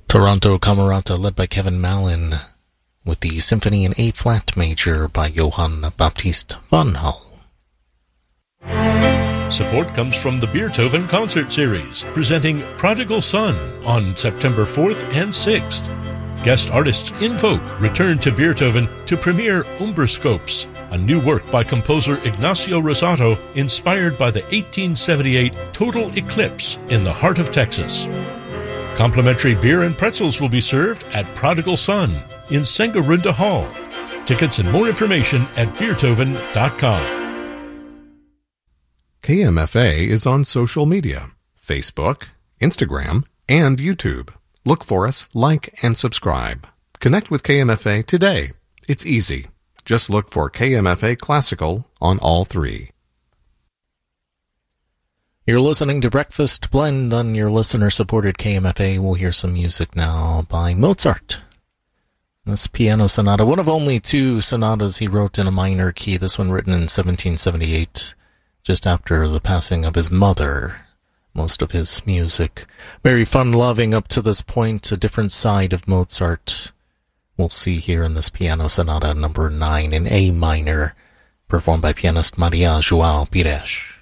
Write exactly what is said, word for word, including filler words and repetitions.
Toronto Camerata led by Kevin Mallon with the Symphony in A-flat major by Johann Baptist van Hal. Support comes from the Beethoven Concert Series, presenting Prodigal Son on September fourth and sixth. Guest artists Invoke return to Beethoven to premiere Umbrascopes, a new work by composer Ignacio Rosado inspired by the eighteen seventy-eight total eclipse in the heart of Texas. Complimentary beer and pretzels will be served at Prodigal Son in Sengarunda Hall. Tickets and more information at beethoven dot com. K M F A is on social media, Facebook, Instagram, and YouTube. Look for us, like, and subscribe. Connect with K M F A today. It's easy. Just look for K M F A Classical on all three. You're listening to Breakfast Blend on your listener-supported K M F A. We'll hear some music now by Mozart. This piano sonata, one of only two sonatas he wrote in a minor key. This one written in seventeen seventy-eight, just after the passing of his mother. Most of his music, very fun-loving up to this point, a different side of Mozart. We'll see here in this piano sonata number nine in A minor, performed by pianist Maria João Pires.